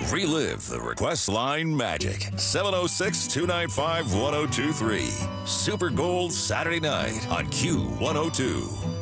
Relive the request line magic. 706-295-1023. Super Gold Saturday night on Q102.